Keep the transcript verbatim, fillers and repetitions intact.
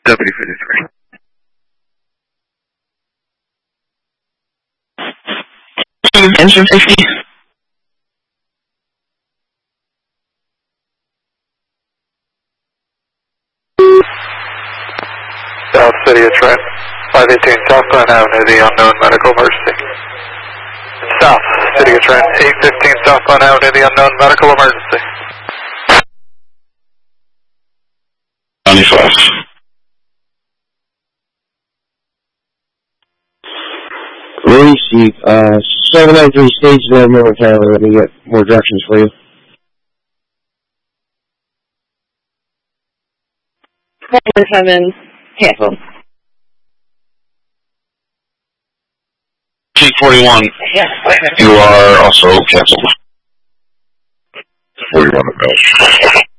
W fifty-three. Engine fifty. South City of Trent, five eighteen South Glen Avenue, the unknown medical emergency. South City of Trent, eight fifteen South Glen Avenue, the unknown medical emergency. ninety-five. Receive, uh, seven nine three stage there momentarily. Let me get more directions for you. Four seven, cancel. T forty-one. Yeah, okay. You are also canceled. forty-one of those.